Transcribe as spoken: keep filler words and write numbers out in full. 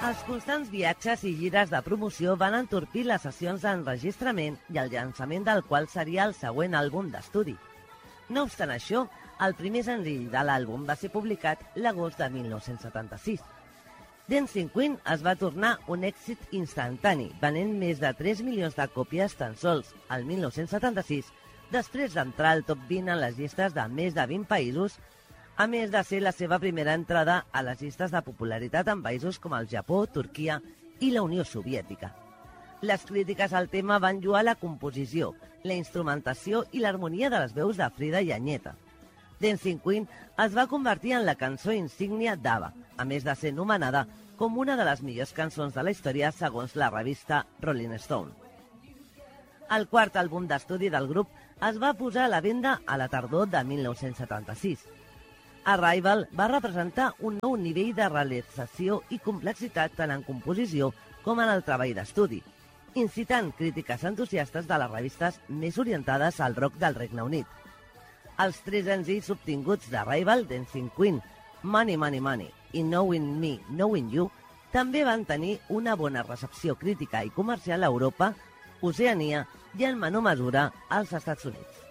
Els constants viatges i gires de promoció van entorpir les sessions d'enregistrament i el llançament del qual seria el següent àlbum d'estudi. No obstant això, el primer senzill de l'àlbum va ser publicat l'agost de mil nou-cents setanta-sis. Dancing Queen es va tornar un èxit instantani, venent més de tres milions de còpies tan sols el mil nou-cents setanta-sis, després d'entrar al top vint en les llistes de més de vint països, a més de ser la seva primera entrada a les llistes de popularitat en països com el Japó, Turquia i la Unió Soviètica. Les crítiques al tema van lloar la composició, la instrumentació i l'harmonia de les veus de Frida i Anyeta. Dancing Queen es va convertir en la cançó insígnia d'ABBA, a més de ser nomenada com una de les millors cançons de la història segons la revista Rolling Stone. El quart àlbum d'estudi del grup es va posar a la venda a la tardor de mil nou-cents setanta-sis. Arrival va representar un nou nivell de realització i complexitat tant en composició com en el treball d'estudi, incitant crítiques entusiastes de les revistes més orientades al rock del Regne Unit. Els tres senzills obtinguts d'Arrival, Dancing Queen, Money, Money, Money i Knowing Me, Knowing You també van tenir una bona recepció crítica i comercial a Europa, Oceania i en menor mesura als Estats Units.